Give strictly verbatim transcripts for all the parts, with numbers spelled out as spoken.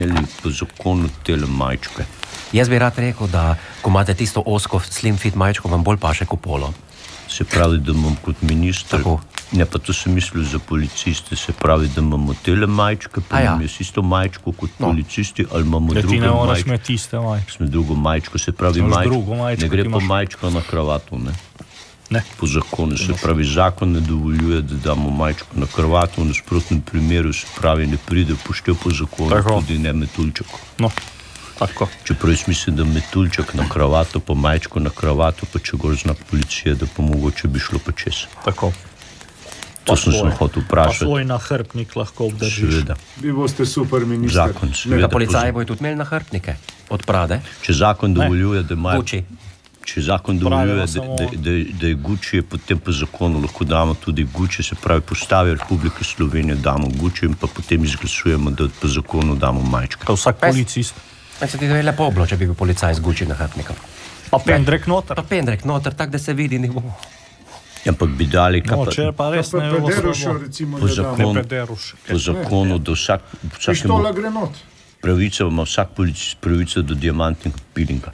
ali po zakonu tele majčke. Jaz bi rad rekel, da ko imate tisto osko slim fit majčko, vam bolj paše kot polo. Se pravi, da imam kot minister, Tako. ne pa to sem mislil za policiste, se pravi, da imamo tele majčke, pa A ja. imam jaz isto majčko kot No. policisti, ali imamo Da ti drugo ne moraš majčko. imeti tiste majčke. Smo drugo majčko, se pravi Imaš majčko, drugo majčko, ne gre ti pa imaš- majčka na kravatu, ne? Ne. Po zakonu, se pravi, zakon ne dovoljuje, da damo majčko na kravatu, v nasprotnem primeru se pravi, ne pride poštev po zakonu, Tako. tudi ne metuljček. No, tako. Čeprav jaz mislim, da metuljček na kravatu, pa majčko na kravatu, pa če gor zna policija, da pa mogoče bi šlo pa čez. Tako. To sem se svoj- hotel Pa vprašati. svoj nahrbnik lahko obdržiš. Seveda, Vi boste super minister. zakon, Da seveda. policaji bojo tudi imeli nahrbtnike od Prade. Če zakon dovoljuje, da imajo... Gucci. Če zakon dovoljuje, da, samo- da, da, da je Gucci, potem po zakonu lahko damo tudi Gucci, se pravi, postavi Republike Slovenije damo Gucci in pa potem izglasujemo, da po zakonu damo majčke. To vsak Pes. policist. Pa se ti to je lepo bilo, če bi bil policaj z Gucci nahrbnikom. Pa pendrek noter. Pa pendrek noter, tako da se vidi, ne bo. Ampak bi dali, kaj No, pa, če pa res Pa ne bi bilo Pederuša slabo. recimo po ne damo. zakonu, Pederuš. po zakonu, da vsak, vsakemu Pištola gre not. pravico, ima vsak policist pravico do diamantnega pilinga.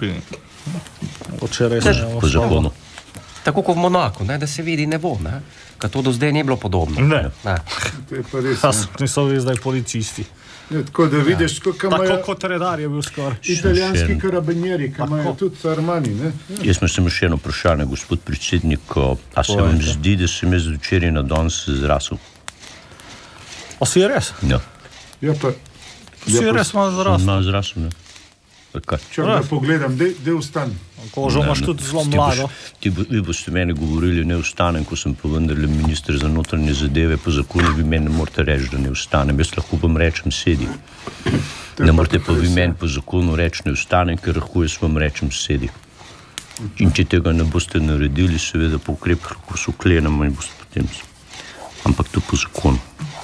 Če res ne bi bilo Po slabo. zakonu. Tako kot v Monaku, ne, da se vidi nebo, ne. Ker to do zdaj ni bilo podobno. Ne. Ne. To je pa res. Ja, ne. niso bili zdaj policisti. Ne, tako da vidiš, kako Tako imajo kot redar je bil skoraj. italijanski Še- karabinjeri, ki imajo tudi Armani, ne? Jaz imam samo še eno vprašanje, gospod predsednik, a se vam zdi, da sem jaz včeraj na danes zrasel? A si res? Ja, Ja, pa, Si ja, pa res malo zrastel. malo zrasel, ne? Pa kaj? če ga pogledam, dej vstan. Kožo imaš Ne, tudi ne, zelo ti boš- mlado. Ti bo, vi boste meni govorili, ne vstanem, ko sem pa vendarle minister za notranje zadeve, po zakonu vi meni ne morete reči, da ne vstanem. Jaz lahko vam rečem sedi. Ne morete pa vi meni po zakonu reči, ne vstanem, ker lahko jaz vam rečem sedi. In če tega ne boste naredili, seveda po ukrepih lahko se uklenemo in boste potem... Ampak to po zakonu.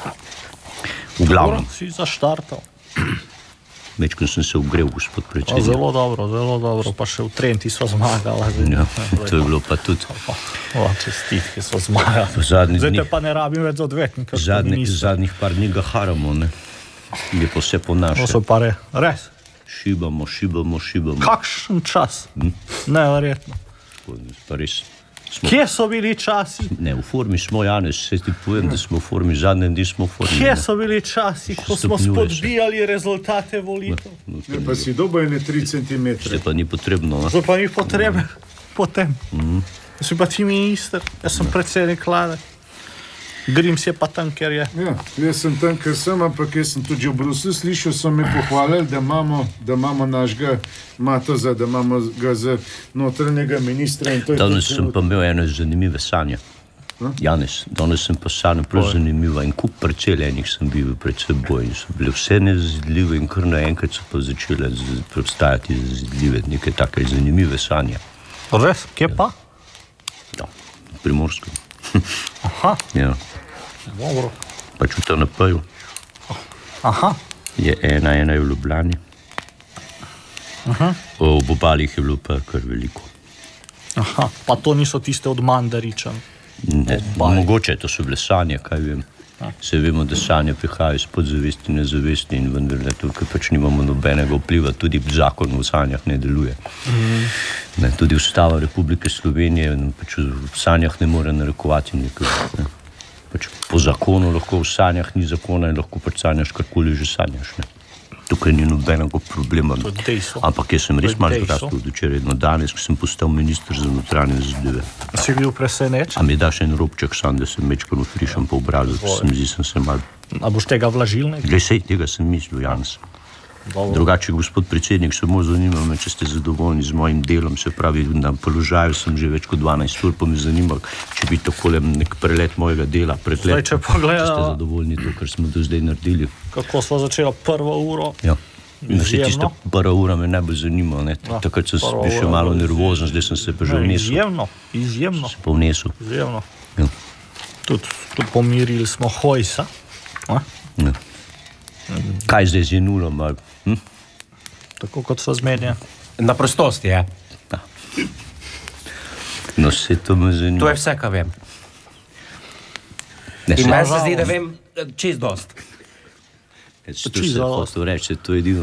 V glavnem, Si zaštartal. večkrat sem se ogrel, gospod A, predsednik. zelo dobro, zelo dobro. Pa še v Trenti so zmagali. Ja, to je bilo pa tudi O, čestitke so zmagali. v zadnjih Zdaj te dneh. pa ne rabim več za odvetnika. Zadnjih, zadnjih par dni ga haramo, ne. Je pa vse po To naše. so pa re. Res. Šibamo, šibamo, šibamo. Kakšen čas. Neverjetno. Pa res. Smo, Kje so bili časi? ne, v formi smo, Janez, se ti povem, da smo v formi, zadnje dni smo v formi. Kje ne. so bili časi, ko smo Stopnjuje se. spodbijali rezultate volitev? Ne, pa si dobo ene tri centimetre. Se pa ni potrebno, ne. Zdaj pa ni potrebe potem. Jaz sem pa ti minister, jaz sem predsednik vlade. Grims je pa tam, ker je. Ja, jaz sem tam, ker sem, ampak jaz sem tudi v Bruslju slišal, so me pohvalili, da imamo, da imamo našega Matoza, da imamo ga za notranjega ministra in to je Danes to sem pa imel ene zanimive sanje. Janez, danes sem pa sanjal prav zanimivo in kup parcel enih sem bil pred seboj in so bile vse nezidljive in kar naenkrat so pa začele z- predstavljati zidljive, neke take zanimive sanje. Res? Kje pa? Ja, Primorsko. Aha, Ja, dobro. pač v T N P-ju Aha, je ena, ena je v Ljubljani. Ob obalih je bilo pa kar veliko. aha. Pa to niso tiste od Mandaričan. Ne, Obali. mogoče to so bile sanje, kaj vem. Se vemo, da sanje prihajajo iz podzavesti in nezavesti in vendar ne, tukaj pač nimamo nobenega vpliva, tudi zakon v sanjah ne deluje. Ne, tudi Ustava Republike Slovenije pač v sanjah ne more narekovati nekaj. Ne. Pač po zakonu lahko v sanjah ni zakona in lahko pač sanjaš karkoli že sanjaš. Ne. Tukaj ni nobenega problema. To je dejstvo. Ampak jaz sem res To je malo dejstvo. zrastel od včeraj do danes, ko sem postal minister za notranje zadeve. Si bil presenečen? A mi daš en robček sam, da sem mečkano frišem po obrazu, ker sem zdi, sem se mal... A boš tega vlažilnega? Glej, sej tega sem mislil, Janez. Dobro. Drugače, gospod predsednik, samo zanima me, če ste zadovoljni z mojim delom, se pravi, na položaju sem že več kot dvanajst ur, pa me zanima, če bi takole nek prelet mojega dela, Zdaj, preklet, če pogledamo- ste zadovoljni to, kar smo do zdaj naredili. Kako smo začeli prvo uro? Ja. In vse tista Izjemno. prva ura me najbolj zanima, ne. Ja, Takrat sem prva bil še ura malo bo nervozen, zdaj sem se pa že vnesel. Izjemno, izjemno, Se pa vnesel. izjemno. Ja. Tudi, tudi pomirili smo Hojsa. A? Ja. Kaj zdaj z Jenulom? ali, Hm? Tako kot so zmenjeni. Na prostosti je. No, vse to me zanima. To je vse, kar vem. Ne, In se- meni se zdi, da vem čist dost. To se hotel reči, to je edino